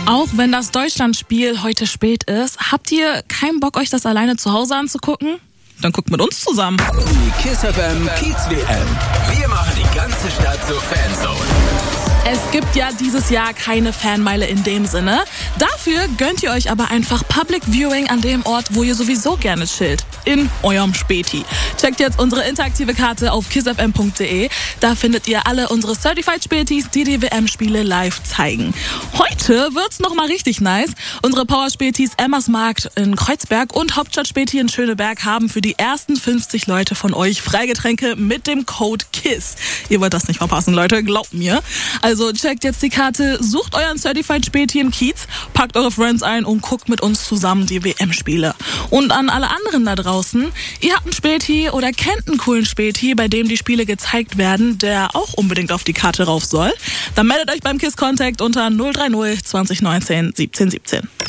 Auch wenn das Deutschlandspiel heute spät ist, habt ihr keinen Bock, euch das alleine zu Hause anzugucken? Dann guckt mit uns zusammen. Die KISS FM Kiez WM. Wir machen die ganze Stadt zur Fanzone. Es gibt ja dieses Jahr keine Fanmeile in dem Sinne. Dafür gönnt ihr euch aber einfach Public Viewing an dem Ort, wo ihr sowieso gerne chillt. In eurem Späti. Checkt jetzt unsere interaktive Karte auf kissfm.de. Da findet ihr alle unsere Certified Spätis, die die WM-Spiele live zeigen. Heute wird's nochmal richtig nice. Unsere Power-Spätis Emmersmarkt in Kreuzberg und Hauptstadt-Späti in Schöneberg haben für die ersten 50 Leute von euch Freigetränke mit dem Code KISS. Ihr wollt das nicht verpassen, Leute, glaubt mir. Also checkt jetzt die Karte, sucht euren Certified Späti im Kiez, packt eure Friends ein und guckt mit uns zusammen die WM-Spiele. Und an alle anderen da draußen, ihr habt einen Späti oder kennt einen coolen Späti, bei dem die Spiele gezeigt werden, der auch unbedingt auf die Karte rauf soll, dann meldet euch beim KISS Contact unter 030 2019 17 17.